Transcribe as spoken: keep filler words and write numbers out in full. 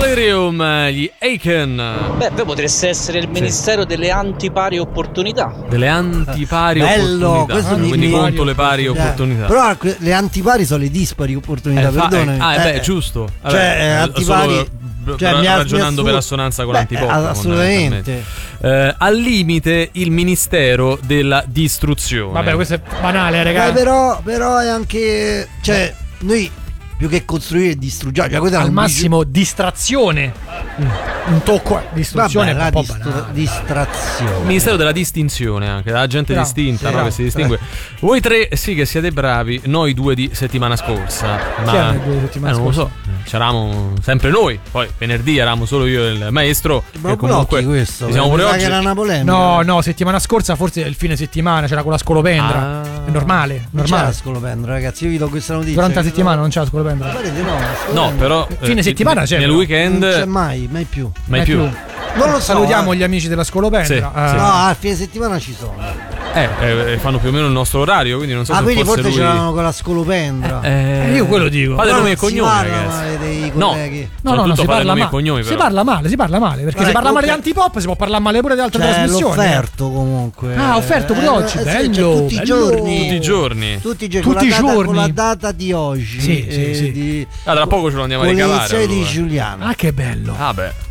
Delirium, gli Aiken. Beh, poi potreste essere il Ministero sì. delle antipari opportunità. Delle antipari Bello, opportunità. questo Ah, quindi conto le pari eh, opportunità. Però le antipari sono le dispari opportunità, eh, perdone. Eh, ah, eh, beh, eh, giusto. Vabbè, cioè, eh, antipari. Solo, cioè, ra- mi ha, ragionando mi per assonanza con l'antipop. Assolutamente. Eh, al limite il Ministero della Distruzione. Vabbè, questo è banale, ragazzi. Eh, però, però è anche. Cioè, noi più che costruire distruggiamo. Cioè, al massimo bi- distrazione. Mm. Un tocco distruzione. Vabbè, un po' distru- distrazione. Ministero della distinzione, anche della gente bravo, distinta, sì, no? Che si distingue. Voi tre sì che siete bravi, noi due di settimana scorsa. Ma Chi due settimana eh, non lo scorsa? so. C'eravamo sempre noi. Poi venerdì eravamo solo io e il maestro. Ma comunque questo. Ci siamo pure oggi. Che era una polemica. No, no, settimana scorsa forse il fine settimana c'era con la scolopendra. Ah. È normale, non normale. c'è la scolopendra, ragazzi. Io vi do questa notizia. Durante la settimana non c'è la scolopendra. No, no, però fine eh, settimana c'è. Nel weekend non c'è mai, mai più. Mai, mai più. più. Non lo so. Salutiamo eh. gli amici della scolopendra. Sì, ah. sì. No, a fine settimana ci sono. Eh, eh, fanno più o meno il nostro orario, quindi non so ah, se quindi forse, forse lui... ce l'hanno con la scolopendra. Eh, eh, io quello dico. Fate no, nome e cognome, ragazzi. Dei no, no, no, no, si parla, ma- cognomi, si parla male, si parla male, perché se parla male di antipop si può parlare male pure di altre cioè, trasmissioni. L'ho offerto comunque. Ah, offerto pure eh, oggi, eh, bello, cioè, tutti i giorni. Tutti i giorni. Tutti i giorni. Tutti i giorni. Con la data di oggi. Sì, sì, eh, sì. Di, ah, tra poco ce lo andiamo a ricavare. Con le iniziali di Giuliano. Ah, che bello. Ah, beh.